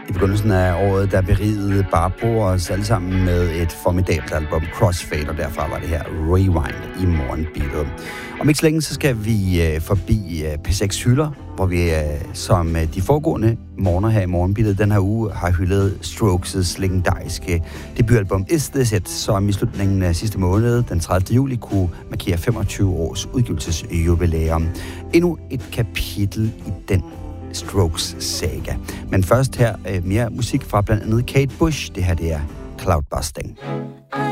I begyndelsen af året, der berigede Barbro os alle sammen med et formidabelt album, Crossfade, og derfra var det her Rewind i morgenbeatet. Om ikke så længe, så skal vi forbi P6 hylder, hvor vi som de foregående morgener her i morgenbeatet den her uge har hyldet Strokes' legendariske debutalbum Is This It, som i slutningen af sidste måned, den 30. juli, kunne markere 25 års udgivelsesjubilæum. Endnu et kapitel i den Strokes saga. Men først her mere musik fra blandt andet Kate Bush. Det her, det er Cloudbusting.